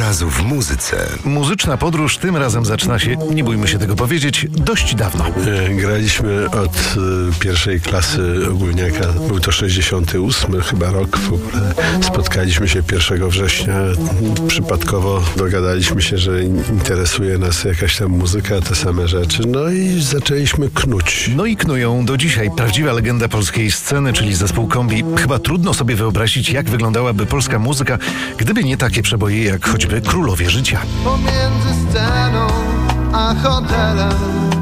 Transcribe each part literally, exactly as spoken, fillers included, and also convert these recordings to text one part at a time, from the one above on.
razu w muzyce. Muzyczna podróż tym razem zaczyna się, nie bójmy się tego powiedzieć, dość dawno. Graliśmy od y, pierwszej klasy ogólniaka. Był to sześćdziesiąty ósmy chyba rok w ogóle. Spotkaliśmy się pierwszego września. Przypadkowo dogadaliśmy się, że interesuje nas jakaś tam muzyka, te same rzeczy. No i zaczęliśmy knuć. No i knują do dzisiaj. Prawdziwa legenda polskiej sceny, czyli zespół Kombi. Chyba trudno sobie wyobrazić, jak wyglądałaby polska muzyka, gdyby nie takie przeboje jak choćby Królowie Życia. Pomiędzy sceną a hotelem,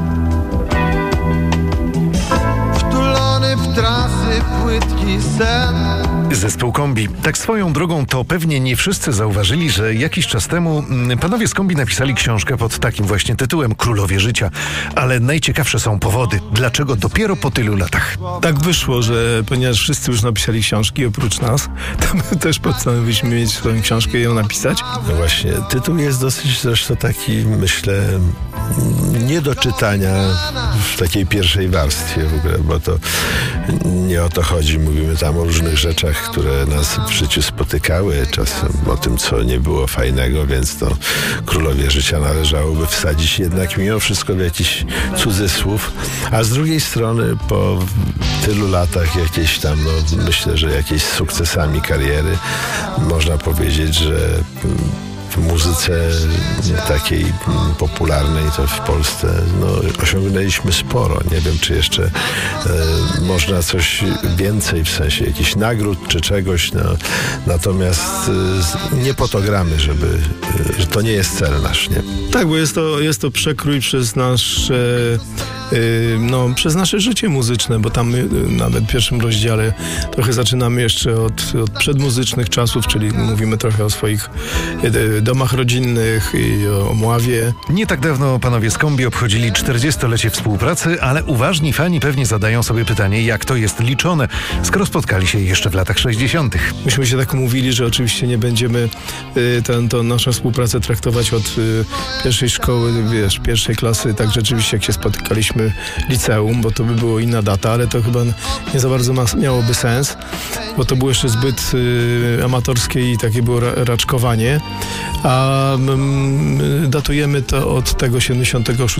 wtulony w trasy płytki sen. Zespół Kombi. Tak swoją drogą to pewnie nie wszyscy zauważyli, że jakiś czas temu panowie z Kombi napisali książkę pod takim właśnie tytułem Królowie Życia. Ale najciekawsze są powody, dlaczego dopiero po tylu latach. Tak wyszło, że ponieważ wszyscy już napisali książki oprócz nas, to my też postanowiliśmy mieć swoją książkę i ją napisać. No właśnie, tytuł jest dosyć zresztą taki, myślę, nie do czytania w takiej pierwszej warstwie w ogóle, bo to nie o to chodzi. Mówimy tam o różnych rzeczach, które nas w życiu spotykały, czasem o tym, co nie było fajnego, więc to Królowie Życia należałoby wsadzić jednak mimo wszystko w jakiś cudzysłów. A z drugiej strony po tylu latach jakieś tam, no myślę, że jakieś sukcesami kariery można powiedzieć, że w muzyce takiej popularnej to w Polsce no, osiągnęliśmy sporo. Nie wiem, czy jeszcze e, można coś więcej, w sensie jakichś nagród czy czegoś. No. Natomiast e, nie po to gramy, żeby, e, że to nie jest cel nasz. Nie? Tak, bo jest to, jest to przekrój przez nasze, e, no, przez nasze życie muzyczne, bo tam e, nawet w pierwszym rozdziale trochę zaczynamy jeszcze od, od przedmuzycznych czasów, czyli mówimy trochę o swoich e, domach rodzinnych i o Mławie. Nie tak dawno panowie z Kombi obchodzili czterdziestolecie współpracy, ale uważni fani pewnie zadają sobie pytanie, jak to jest liczone, skoro spotkali się jeszcze w latach sześćdziesiątych. Myśmy się tak umówili, że oczywiście nie będziemy y, tę, tę naszą współpracę traktować od y, pierwszej szkoły, wiesz, pierwszej klasy, tak rzeczywiście jak się spotykaliśmy liceum, bo to by było inna data, ale to chyba nie za bardzo ma, miałoby sens, bo to było jeszcze zbyt y, amatorskie i takie było ra, raczkowanie. A mm, datujemy to od tego siedemdziesiątego szóstego